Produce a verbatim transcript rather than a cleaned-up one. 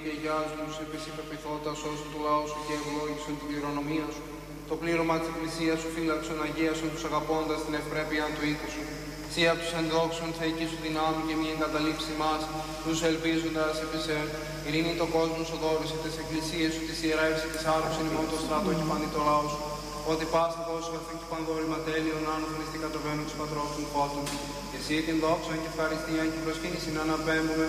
και αγιάζουν τους επί εσύ πεποιθώτα σώσουν του λαού σου και ευλόγησον την κληρονομία σου. Το πλήρωμα της εκκλησίας σου φύλαξον, αγίασον τους αγαπώντας την ευπρέπεια του οίκου σου. Σία τους ενδόξων θεϊκή σου δυνάμει και μη εγκαταλείψει μας, τους ελπίζοντας επί σε. Ειρήνη το κόσμο σου δόρισε, τις εκκλησίες σου, τις ιερεύσει, τις άρωξεν ημών το στράτο και πάνει το λαό σου. Ότι πάσα τόσο καθήν και πανδόρημα τέλειον άνωθεν εις την κατοβαίνουν της πατρός των φώτων. Και εσύ την δόξα και ευχαριστία και προσκύνηση να αναπέμπουμε